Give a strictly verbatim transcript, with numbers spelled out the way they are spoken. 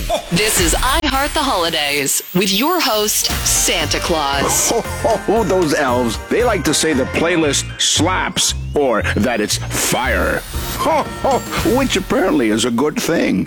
This is I Heart the Holidays with your host, Santa Claus. Ho, ho, ho, those elves. They like to say the playlist slaps or that it's fire. Ho, ho, which apparently is a good thing.